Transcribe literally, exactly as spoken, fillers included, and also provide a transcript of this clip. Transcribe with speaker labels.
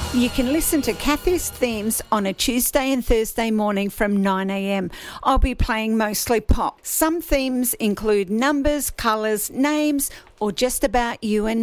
Speaker 1: You can listen to Kathy's themes on a Tuesday and Thursday morning from nine a.m. I'll be playing mostly pop. Some themes include numbers, colours, names, or just about you and